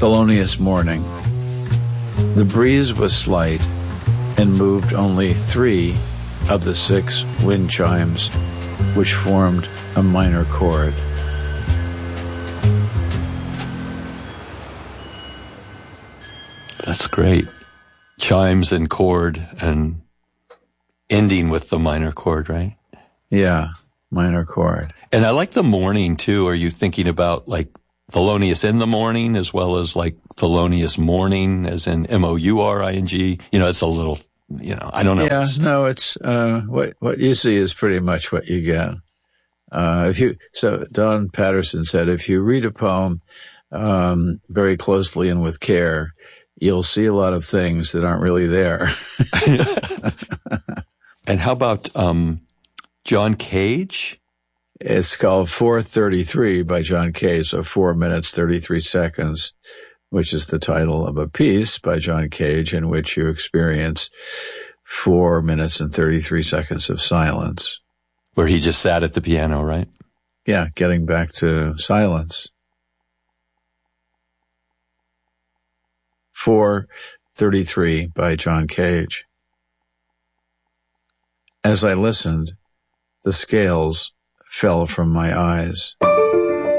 Thelonious Morning. The breeze was slight and moved only 3 of the 6 wind chimes, which formed a minor chord. That's great. Chimes and chord and ending with the minor chord, right? Yeah, minor chord. And I like the morning too. Are you thinking about like Thelonious in the morning as well as like Thelonious Morning as in M-O-U-R-I-N-G? You know, it's a little, I don't know. Yeah, no, it's, what you see is pretty much what you get. So Don Patterson said, if you read a poem, very closely and with care, you'll see a lot of things that aren't really there. And how about, John Cage? It's called 4:33 by John Cage, so 4 minutes, 33 seconds, which is the title of a piece by John Cage in which you experience 4 minutes and 33 seconds of silence. Where he just sat at the piano, right? Yeah, getting back to silence. 4:33 by John Cage. As I listened, the scales fell from my eyes.